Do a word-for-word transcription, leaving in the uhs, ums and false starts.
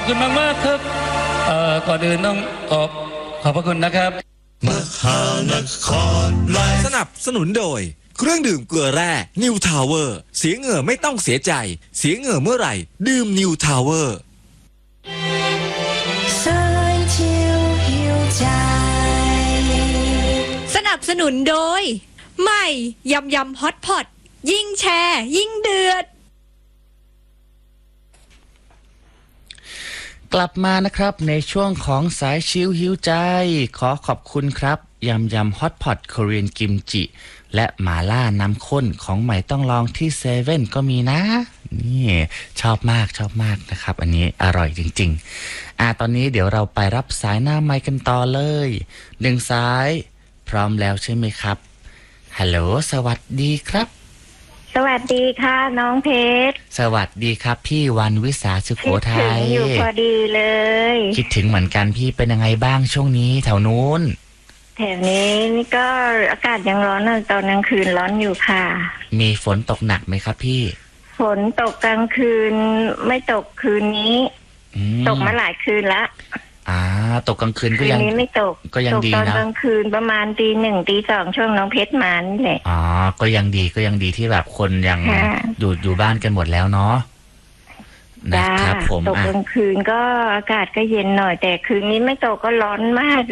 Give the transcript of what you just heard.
คุณมากมากครับเอ่อก่อนอื่นต้องขอบขอบพระคุณนะครับมหานครไลฟ์สนับสนุนโดยเครื่องดื่มเกลือแร่นิวทาวเวอร์เสียเหงื่อไม่ต้องเสียใจเสียเหงื่อเมื่อไหร่ดื่มนิวทาวเวอร์สนับสนุนโดยใหม่ยำยำฮอตพอตยิ่งแชร์ยิ่งเดือดกลับมานะครับในช่วงของสายชิลหิวใจขอขอบคุณครับยำยำฮอตพอตคอเรียนกิมจิและหมาล่าน้ำข้นของใหม่ต้องลองที่เซเว่นก็มีนะนี่ชอบมากชอบมากนะครับอันนี้อร่อยจริงๆอ่าตอนนี้เดี๋ยวเราไปรับสายหน้าไมค์กันต่อเลยหนึ่งสายพร้อมแล้วใช่ไหมครับฮัลโหลสวัสดีครับสวัสดีค่ะน้องเพชรสวัสดีครับพี่วันวิสาสุโขทัยคิดถึงอยู่พอดีเลยคิดถึงเหมือนกันพี่เป็นยังไงบ้างช่วงนี้แถวนู้นแถวนี้นี่ก็อากาศยังร้อนตอนกลางคืนร้อนอยู่ค่ะมีฝนตกหนักไหมครับพี่ฝนตกกลางคืนไม่ตกคืนนี้ตกมาหลายคืนละอ่าตกกลางคืนก็ยังคืนนี้ไม่ตกก็ยังดีนะตกตอนกลางคืนประมาณตีหนึ่งตีสองช่วงน้องเพชรมานี่แหละอ๋อก็ยังดีก็ยังดีที่แบบคนยังอยู่อยู่บ้านกันหมดแล้วเนาะนะครับผมตกกลางคืนก็อากาศก็เย็นหน่อยแต่คืนนี้ไม่ตกก็ร้อนมาก